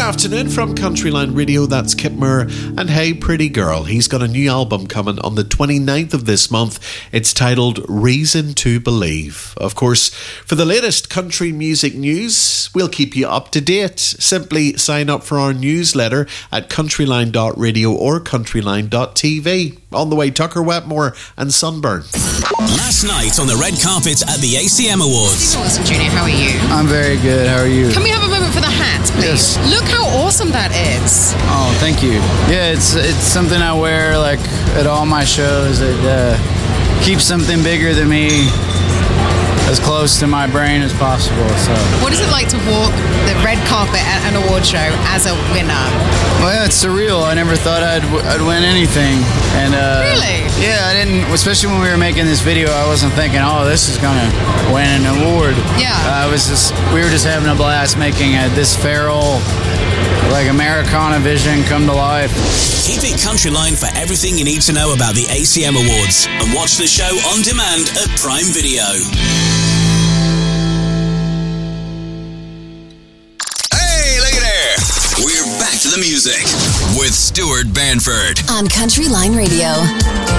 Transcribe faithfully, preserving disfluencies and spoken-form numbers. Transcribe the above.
afternoon from Countryline Radio. That's Kip Moore and Hey Pretty Girl. He's got a new album coming on the twenty-ninth of this month. It's titled Reason to Believe. Of course, for the latest country music news, we'll keep you up to date. Simply sign up for our newsletter at countryline dot radio or countryline dot t v. On the way, Tucker Wetmore and Sunburn. Last night on the red carpet at the A C M Awards. Stephen Wilson Junior, how are you? I'm very good. How are you? Can we have a moment for the hat, please? Yes. Look how awesome that is. Oh, thank you. Yeah, it's it's something I wear like at all my shows. It uh, keeps something bigger than me as close to my brain as possible. So, what is it like to walk the red carpet at an award show as a winner? Well, yeah, it's surreal. I never thought I'd I'd win anything. And uh, really? Yeah, I didn't. Especially when we were making this video, I wasn't thinking, oh, this is gonna win an award. Yeah. Uh, I was just we were just having a blast making a, this feral, like Americana vision come to life. Keep it Countryline for everything you need to know about the A C M Awards, and watch the show on demand at Prime Video. We're back to the music with Stuart Banford on Countryline Radio.